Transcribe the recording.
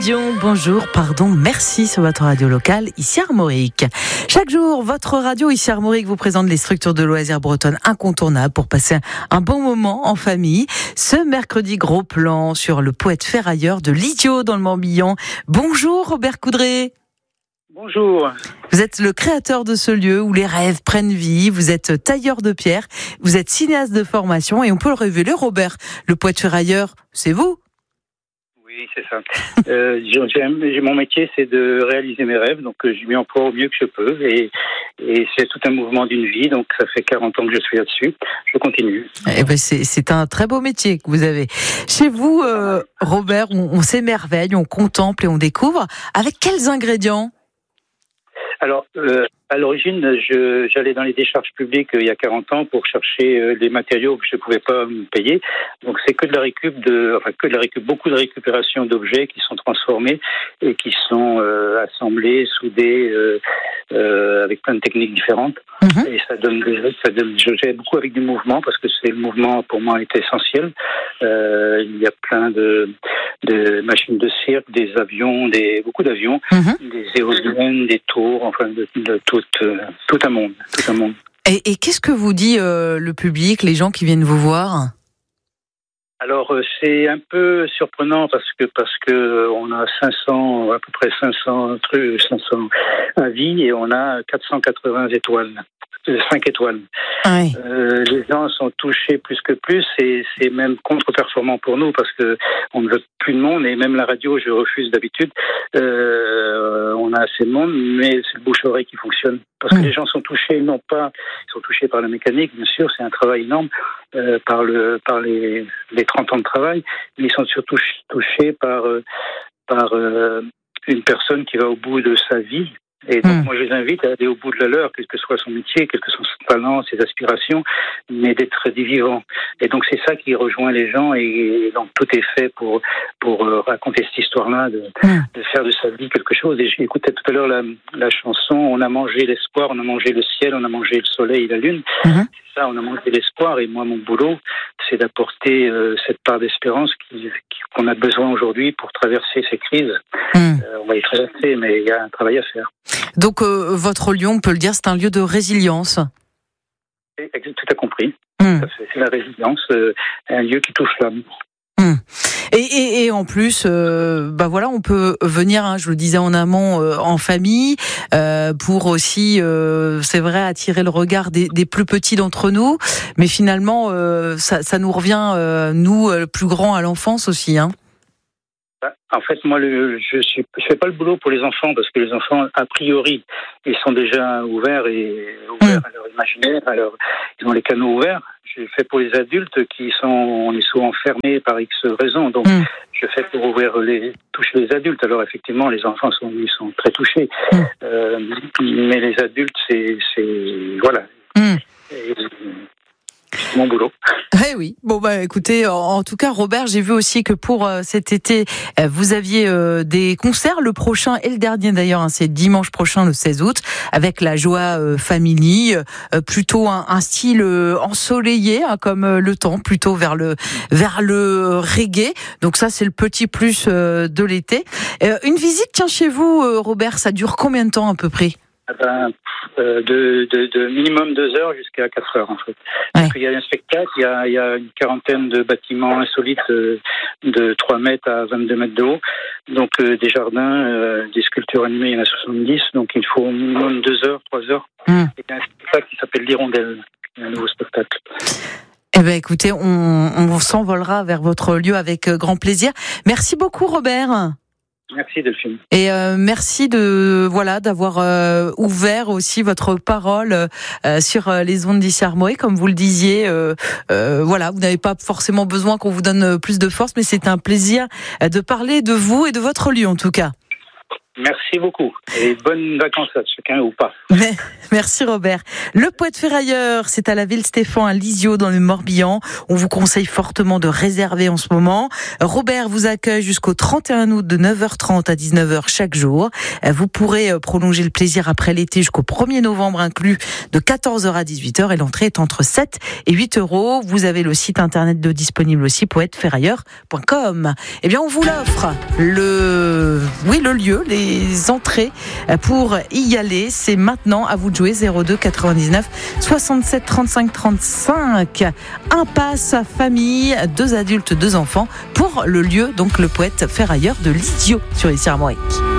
Dion, bonjour, pardon, merci sur votre radio locale, ici Armorique. Chaque jour, votre radio ici Armorique vous présente les structures de loisirs bretonnes incontournables pour passer un bon moment en famille. Ce mercredi, gros plan sur le poète ferrailleur de L'idiot dans le Morbihan. Bonjour Robert Coudray. Bonjour. Vous êtes le créateur de ce lieu où les rêves prennent vie, vous êtes tailleur de pierre, vous êtes cinéaste de formation et on peut le révéler, Robert, le poète ferrailleur, c'est vous ? Oui, c'est ça. Mon métier, c'est de réaliser mes rêves, donc je m'y emploie au mieux que je peux et c'est tout un mouvement d'une vie, donc ça fait 40 ans que je suis là-dessus. Je continue. Eh ben c'est un très beau métier que vous avez. Chez vous, Robert, on s'émerveille, on contemple et on découvre. Avec quels ingrédients ? Alors, à l'origine, j'allais dans les décharges publiques il y a 40 ans pour chercher les matériaux que je ne pouvais pas me payer. Donc, c'est que de la récup, beaucoup de récupération d'objets qui sont transformés et qui sont assemblés, soudés, avec plein de techniques différentes. Mmh. Et ça donne, je gère beaucoup avec du mouvement parce que le mouvement pour moi est essentiel. Il y a plein de machines de cirque, des avions, beaucoup d'avions, des éoliennes, des tours, enfin de tout un monde. Et qu'est-ce que vous dit le public, les gens qui viennent vous voir ? Alors c'est un peu surprenant parce que on a à peu près 500 avis et on a 480 étoiles. 5 étoiles. Oui. Les gens sont touchés plus que plus et c'est même contre-performant pour nous parce que on ne veut plus de monde et même la radio, je refuse d'habitude. On a assez de monde, mais c'est le bouche-oreille qui fonctionne parce que les gens sont touchés, ils sont touchés par la mécanique, bien sûr, c'est un travail énorme par les 30 ans de travail, mais ils sont surtout touchés par une personne qui va au bout de sa vie. Et donc, moi, je les invite à aller au bout de la leur, quel que soit son métier, quel que soit son talent, ses aspirations, mais d'être vivant. Et donc, c'est ça qui rejoint les gens et donc, tout est fait pour raconter cette histoire-là, de faire de sa vie quelque chose. Et j'écoutais tout à l'heure la chanson, on a mangé l'espoir, on a mangé le ciel, on a mangé le soleil et la lune. C'est ça, on a mangé l'espoir et moi, mon boulot, c'est d'apporter cette part d'espérance qu'on a besoin aujourd'hui pour traverser ces crises. On va y traverser, mais il y a un travail à faire. Donc, votre lieu, on peut le dire, c'est un lieu de résilience. Tout à compris. C'est la résilience, un lieu qui touche l'âme. Et en plus, voilà, on peut venir, je le disais en amont, en famille, pour aussi, c'est vrai, attirer le regard des plus petits d'entre nous. Mais finalement, ça nous revient, nous, plus grands à l'enfance aussi, hein. En fait, moi, je fais pas le boulot pour les enfants parce que les enfants, a priori, ils sont déjà ouverts à leur imaginaire, ils ont les canaux ouverts. Je fais pour les adultes on est souvent fermés par X raisons. Donc, je fais pour toucher les adultes. Alors, effectivement, les enfants ils sont très touchés. Mais les adultes, voilà. C'est mon boulot. Oui. Bon, écoutez, en tout cas, Robert, j'ai vu aussi que pour cet été, vous aviez des concerts. Le prochain et le dernier d'ailleurs, c'est dimanche prochain, le 16 août, avec la Joie Family, plutôt un style ensoleillé, comme le temps, plutôt vers le reggae. Donc ça, c'est le petit plus de l'été. Une visite, tiens, chez vous, Robert, ça dure combien de temps à peu près ? De minimum 2 heures jusqu'à 4 heures en fait. Parce qu'il y a un spectacle, il y a une quarantaine de bâtiments insolites de 3 mètres à 22 mètres de haut. Donc des jardins, des sculptures animées, il y en a 70. Donc il faut au minimum 2 heures, 3 heures. Et il y a un spectacle qui s'appelle l'Hirondelle, un nouveau spectacle. Écoutez, on s'envolera vers votre lieu avec grand plaisir. Merci beaucoup Robert. Merci Delphine. Et merci d'avoir ouvert aussi votre parole sur les ondes d'Ici Armorique, comme vous le disiez. Vous n'avez pas forcément besoin qu'on vous donne plus de force, mais c'est un plaisir de parler de vous et de votre lieu en tout cas. Merci beaucoup et bonnes vacances à chacun ou pas. Merci Robert. Le Poète Ferrailleur, c'est à la Ville Stéphane à Lisieux dans le Morbihan. On vous conseille fortement de réserver en ce moment. Robert vous accueille jusqu'au 31 août de 9h30 à 19h chaque jour. Vous pourrez prolonger le plaisir après l'été jusqu'au 1er novembre inclus de 14h à 18h et l'entrée est entre 7 et 8 euros. Vous avez le site internet de disponible aussi, poèteferrailleur.com. Eh bien, on vous l'offre. Le lieu, les entrées pour y aller. C'est maintenant, à vous de jouer. 02 99 67 35 35. Un pass famille, 2 adultes, 2 enfants pour le lieu, donc le Poète Ferrailleur de Lisieux sur Issy Armorique.